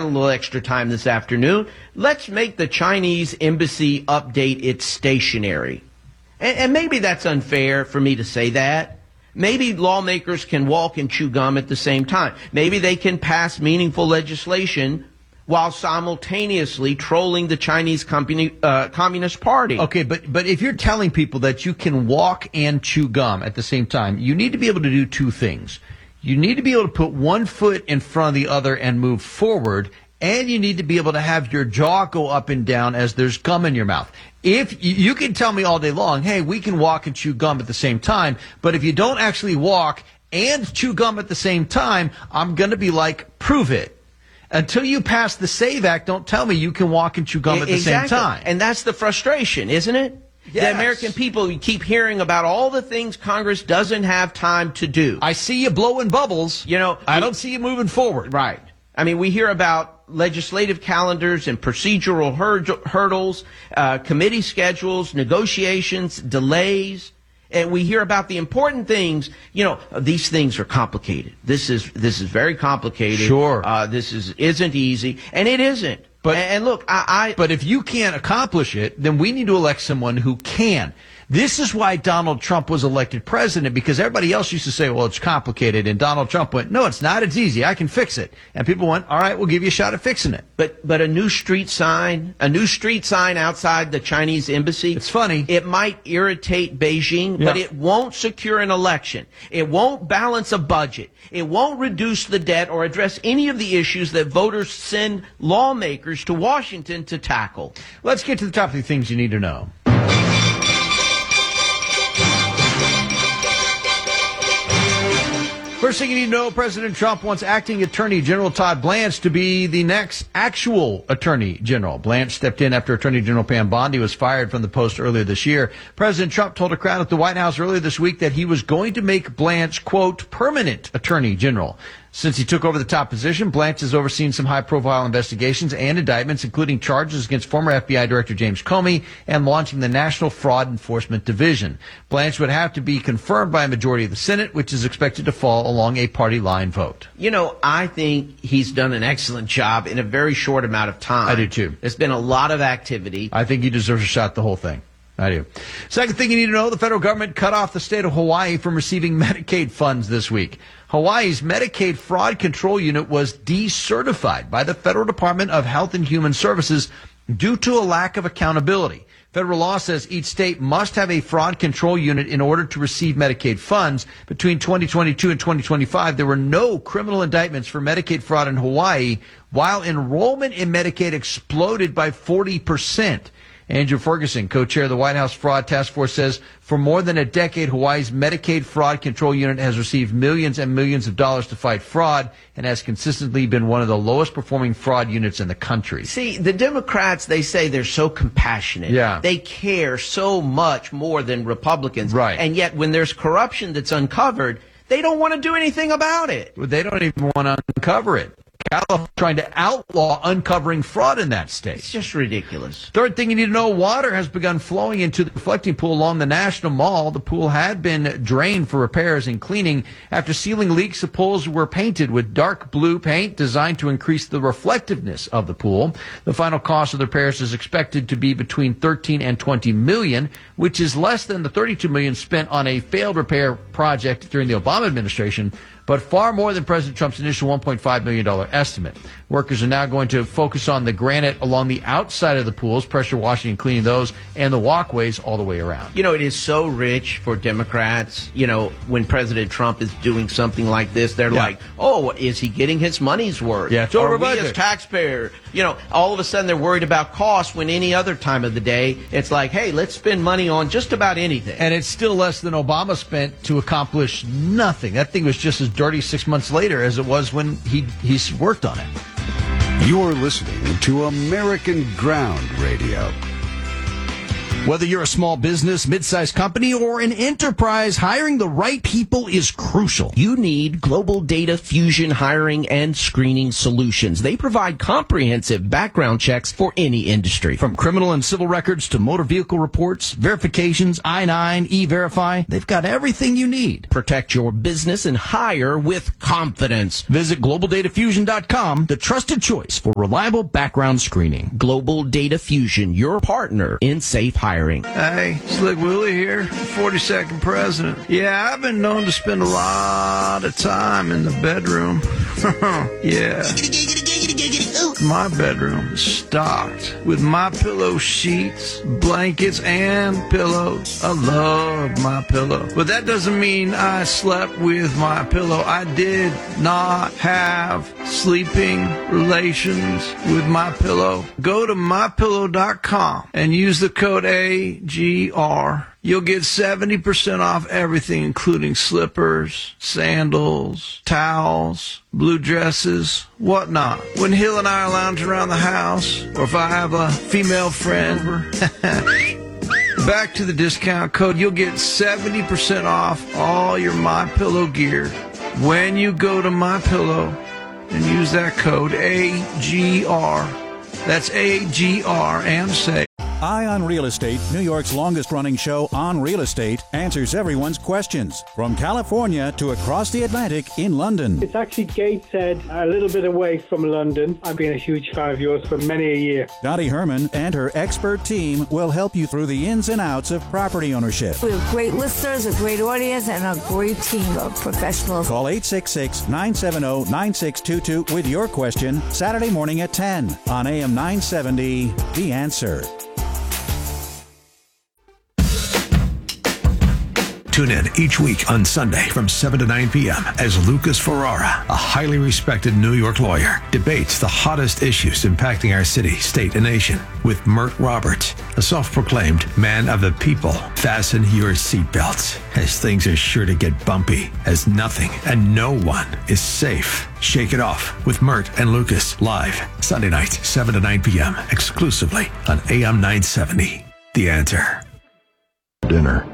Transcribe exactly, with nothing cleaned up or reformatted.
a little extra time this afternoon. Let's make the Chinese embassy update its stationery. And, and maybe that's unfair for me to say that. Maybe lawmakers can walk and chew gum at the same time. Maybe they can pass meaningful legislation while simultaneously trolling the Chinese company, uh, Communist Party. Okay, but but if you're telling people that you can walk and chew gum at the same time, you need to be able to do two things. You need to be able to put one foot in front of the other and move forward, and you need to be able to have your jaw go up and down as there's gum in your mouth. If you, you can tell me all day long, hey, we can walk and chew gum at the same time, but if you don't actually walk and chew gum at the same time, I'm going to be like, prove it. Until you pass the SAVE Act, don't tell me you can walk and chew gum at the exactly. same time. And that's the frustration, isn't it? Yes. The American people, you keep hearing about all the things Congress doesn't have time to do. I see you blowing bubbles. You know, I don't see you moving forward. Right. I mean, we hear about legislative calendars and procedural hur- hurdles, uh, committee schedules, negotiations, delays. And we hear about the important things. You know, these things are complicated. This is this is very complicated. Sure. Uh, this is isn't easy, and it isn't. But and, and look, I, I. But if you can't accomplish it, then we need to elect someone who can. This is why Donald Trump was elected president, because everybody else used to say, well, it's complicated. And Donald Trump went, no, it's not. It's easy. I can fix it. And people went, all right, we'll give you a shot at fixing it. But but a new street sign, a new street sign outside the Chinese embassy. It's funny. It might irritate Beijing, Yeah. but it won't secure an election. It won't balance a budget. It won't reduce the debt or address any of the issues that voters send lawmakers to Washington to tackle. Let's get to the top of the things you need to know. First thing you need to know, President Trump wants acting Attorney General Todd Blanche to be the next actual Attorney General. Blanche stepped in after Attorney General Pam Bondi was fired from the post earlier this year. President Trump told a crowd at the White House earlier this week that he was going to make Blanche, quote, permanent Attorney General. Since he took over the top position, Blanche has overseen some high-profile investigations and indictments, including charges against former F B I Director James Comey and launching the National Fraud Enforcement Division. Blanche would have to be confirmed by a majority of the Senate, which is expected to fall along a party line vote. You know, I think he's done an excellent job in a very short amount of time. I do, too. There's been a lot of activity. I think he deserves a shot at the whole thing. I do. Second thing you need to know, the federal government cut off the state of Hawaii from receiving Medicaid funds this week. Hawaii's Medicaid Fraud Control Unit was decertified by the Federal Department of Health and Human Services due to a lack of accountability. Federal law says each state must have a fraud control unit in order to receive Medicaid funds. Between twenty twenty-two and twenty twenty-five, there were no criminal indictments for Medicaid fraud in Hawaii, while enrollment in Medicaid exploded by forty percent. Andrew Ferguson, co-chair of the White House Fraud Task Force, says for more than a decade, Hawaii's Medicaid Fraud Control Unit has received millions and millions of dollars to fight fraud and has consistently been one of the lowest performing fraud units in the country. See, the Democrats, they say they're so compassionate. Yeah. They care so much more than Republicans. Right. And yet when there's corruption that's uncovered, they don't want to do anything about it. They don't even want to uncover it. California trying to outlaw uncovering fraud in that state. It's just ridiculous. Third thing you need to know, water has begun flowing into the reflecting pool along the National Mall. The pool had been drained for repairs and cleaning. After sealing leaks, the pools were painted with dark blue paint designed to increase the reflectiveness of the pool. The final cost of the repairs is expected to be between thirteen and twenty million, which is less than the thirty-two million spent on a failed repair project during the Obama administration, but far more than President Trump's initial one point five million dollars estimate. Workers are now going to focus on the granite along the outside of the pools, pressure washing and cleaning those, and the walkways all the way around. You know, it is so rich for Democrats. You know, when President Trump is doing something like this, they're Yeah. like, oh, is he getting his money's worth? Yeah, it's or over we budget. as taxpayers, you know, all of a sudden they're worried about costs when any other time of the day, it's like, hey, let's spend money on just about anything. And it's still less than Obama spent to accomplish nothing. That thing was just as dirty six months later as it was when he he's worked on it. You're listening to American Ground Radio. Whether you're a small business, mid-sized company, or an enterprise, hiring the right people is crucial. You need Global Data Fusion hiring and screening solutions. They provide comprehensive background checks for any industry. From criminal and civil records to motor vehicle reports, verifications, I nine, E-Verify, they've got everything you need. Protect your business and hire with confidence. Visit global data fusion dot com, the trusted choice for reliable background screening. Global Data Fusion, your partner in safe hiring. Hey, Slick Willie here, forty-second president. Yeah, I've been known to spend a lot of time in the bedroom. Yeah. My bedroom is stocked with My Pillow sheets, blankets, and pillows. I love My Pillow. But that doesn't mean I slept with My Pillow. I did not have sleeping relations with My Pillow. Go to my pillow dot com and use the code A G R. You'll get seventy percent off everything, including slippers, sandals, towels, blue dresses, whatnot. When Hill and I are lounging around the house, or if I have a female friend over, back to the discount code, you'll get seventy percent off all your MyPillow gear when you go to MyPillow and use that code A G R. That's A G R and say. Eye on Real Estate, New York's longest-running show on real estate, answers everyone's questions. From California to across the Atlantic in London. It's actually Gateshead, a little bit away from London. I've been a huge fan of yours for many a year. Dottie Herman and her expert team will help you through the ins and outs of property ownership. We have great listeners, a great audience, and a great team of professionals. Call eight six six, nine seven zero, nine six two two with your question Saturday morning at ten on A M nine seventy, The Answer. Tune in each week on Sunday from seven to nine p.m. as Lucas Ferrara, a highly respected New York lawyer, debates the hottest issues impacting our city, state, and nation with Mert Roberts, a self-proclaimed man of the people. Fasten your seatbelts, as things are sure to get bumpy, as nothing and no one is safe. Shake it off with Mert and Lucas, live Sunday night, seven to nine p.m., exclusively on A M nine seventy. The Answer. Dinner.